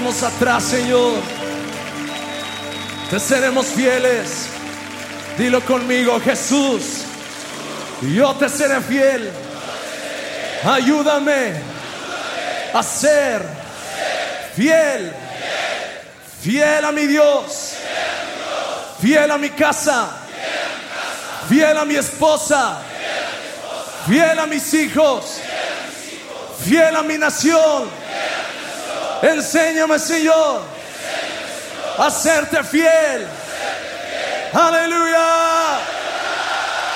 dejamos atrás, Señor. Te seremos fieles. Dilo conmigo, Jesús, yo te seré fiel. Ayúdame a ser fiel. Fiel a mi Dios. Fiel a mi casa. Fiel a mi esposa. Fiel a mis hijos. Fiel a mi nación. Enséñame, Señor, a serte fiel. Aleluya.